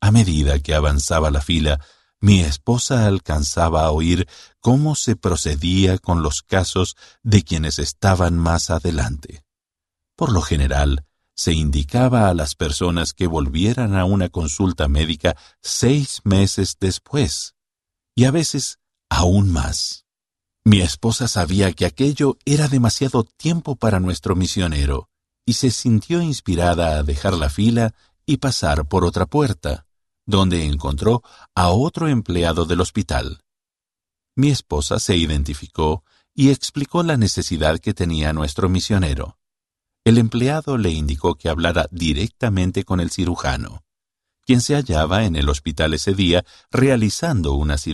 A medida que avanzaba la fila, mi esposa alcanzaba a oír cómo se procedía con los casos de quienes estaban más adelante. Por lo general, se indicaba a las personas que volvieran a una consulta médica 6 meses después, y a veces aún más. Mi esposa sabía que aquello era demasiado tiempo para nuestro misionero, y se sintió inspirada a dejar la fila y pasar por otra puerta, donde encontró a otro empleado del hospital. Mi esposa se identificó y explicó la necesidad que tenía nuestro misionero. El empleado le indicó que hablara directamente con el cirujano, quien se hallaba en el hospital ese día realizando una cirugía.